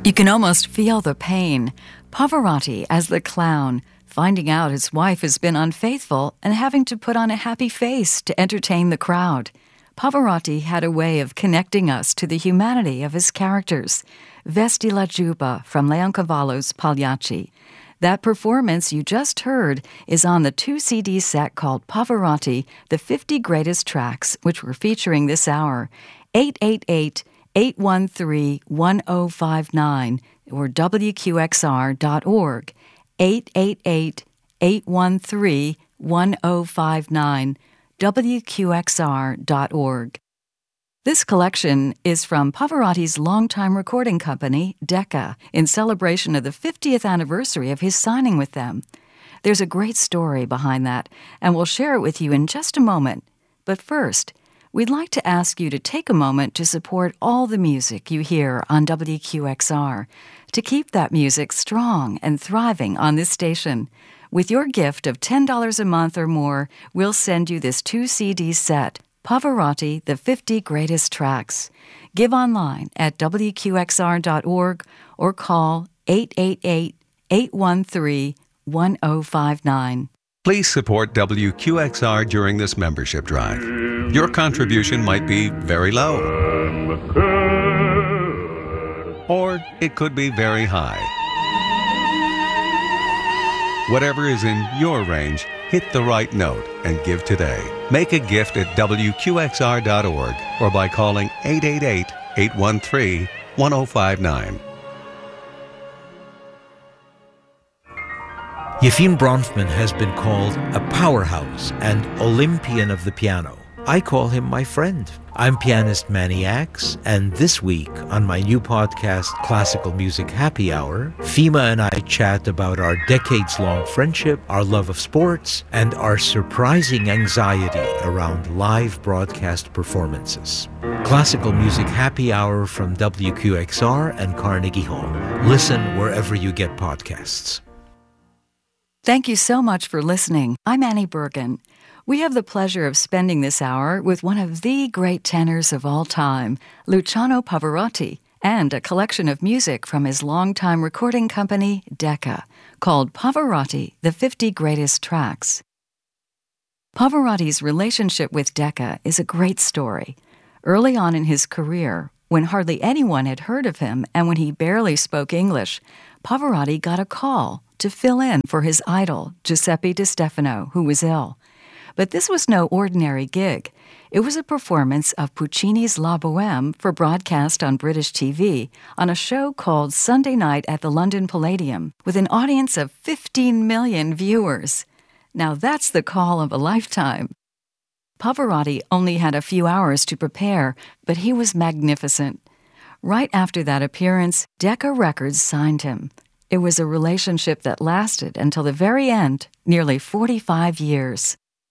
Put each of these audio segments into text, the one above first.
You can almost feel the pain. Pavarotti as the clown, finding out his wife has been unfaithful and having to put on a happy face to entertain the crowd. Pavarotti had a way of connecting us to the humanity of his characters. Vesti la Giubba from Leoncavallo's Pagliacci. That performance you just heard is on the 2-CD set called Pavarotti, the 50 Greatest Tracks, which we're featuring this hour. 888-813-1059 or WQXR.org. 888-813-1059, WQXR.org. This collection is from Pavarotti's longtime recording company, Decca, in celebration of the 50th anniversary of his signing with them. There's a great story behind that, and we'll share it with you in just a moment. But first, we'd like to ask you to take a moment to support all the music you hear on WQXR, to keep that music strong and thriving on this station. With your gift of $10 a month or more, we'll send you this 2-CD set, Pavarotti, the 50 Greatest Tracks. Give online at WQXR.org or call 888-813-1059. Please support WQXR during this membership drive. Your contribution might be very low, or it could be very high. Whatever is in your range, hit the right note and give today. Make a gift at WQXR.org or by calling 888-813-1059. Yefim Bronfman has been called a powerhouse and Olympian of the piano. I call him my friend. I'm pianist Manny Axe, and this week on my new podcast, Classical Music Happy Hour, Fima and I chat about our decades-long friendship, our love of sports, and our surprising anxiety around live broadcast performances. Classical Music Happy Hour from WQXR and Carnegie Hall. Listen wherever you get podcasts. Thank you so much for listening. I'm Annie Bergen. We have the pleasure of spending this hour with one of the great tenors of all time, Luciano Pavarotti, and a collection of music from his longtime recording company, Decca, called Pavarotti, the 50 Greatest Tracks. Pavarotti's relationship with Decca is a great story. Early on in his career, when hardly anyone had heard of him and when he barely spoke English, Pavarotti got a call to fill in for his idol, Giuseppe Di Stefano, who was ill. But this was no ordinary gig. It was a performance of Puccini's La Bohème for broadcast on British TV on a show called Sunday Night at the London Palladium, with an audience of 15 million viewers. Now that's the call of a lifetime. Pavarotti only had a few hours to prepare, but he was magnificent. Right after that appearance, Decca Records signed him. It was a relationship that lasted until the very end, nearly 45 years.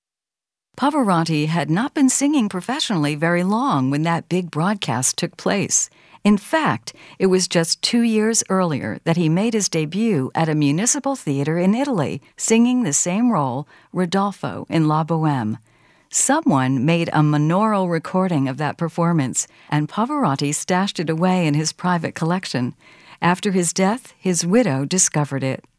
Pavarotti had not been singing professionally very long when that big broadcast took place. In fact, it was just 2 years earlier that he made his debut at a municipal theater in Italy, singing the same role, Rodolfo, in La Bohème. Someone made a monaural recording of that performance, and Pavarotti stashed it away in his private collection. After his death, his widow discovered it.